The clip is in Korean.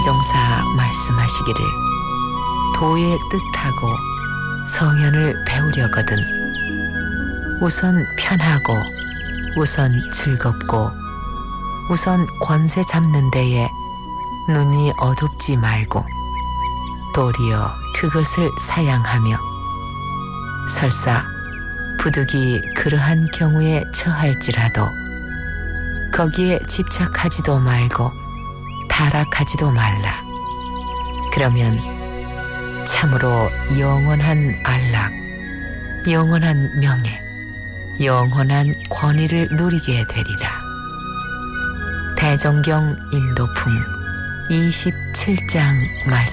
대종사 말씀하시기를 도의 뜻하고 성현을 배우려거든 우선 편하고 우선 즐겁고 우선 권세 잡는 데에 눈이 어둡지 말고 도리어 그것을 사양하며 설사 부득이 그러한 경우에 처할지라도 거기에 집착하지도 말고 타락하지도 말라. 그러면 참으로 영원한 안락, 영원한 명예, 영원한 권위를 누리게 되리라. 대종경 인도품 27장 말씀.